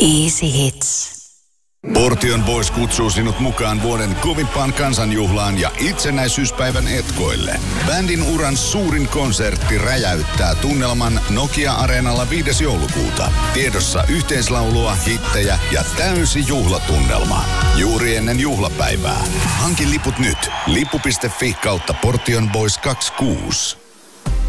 Easy Hits. Portion Boys kutsuu sinut mukaan vuoden kovimpaan kansanjuhlaan ja itsenäisyyspäivän etkoille. Bändin uran suurin konsertti räjäyttää tunnelman Nokia-areenalla 5. joulukuuta. Tiedossa yhteislaulua, hittejä ja täysi juhlatunnelma. Juuri ennen juhlapäivää. Hanki liput nyt. Lippu.fi/Portion Boys 26.